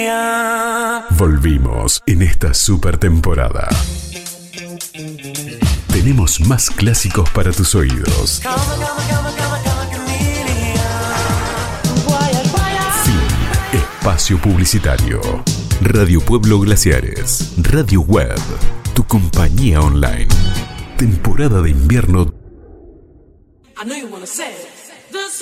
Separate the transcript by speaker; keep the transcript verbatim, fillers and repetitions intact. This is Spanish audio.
Speaker 1: Volvimos en esta super temporada. Tenemos más clásicos para tus oídos. Fin. Espacio publicitario. Radio Pueblo Glaciares. Radio Web. Tu compañía online. Temporada de invierno